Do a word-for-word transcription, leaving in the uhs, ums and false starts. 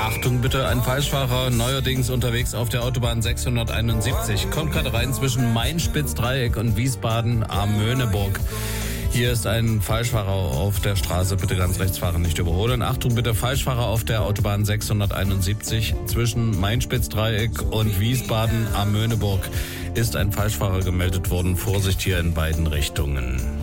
Achtung bitte, ein Falschfahrer, neuerdings unterwegs auf der Autobahn sechshunderteinundsiebzig. Kommt gerade rein zwischen Main-Spitz-Dreieck und Wiesbaden am Möhneburg. Hier ist ein Falschfahrer auf der Straße, bitte ganz rechts fahren, nicht überholen. Achtung bitte, Falschfahrer auf der Autobahn sechshunderteinundsiebzig zwischen Main-Spitz-Dreieck und Wiesbaden am Möhneburg ist ein Falschfahrer gemeldet worden. Vorsicht hier in beiden Richtungen.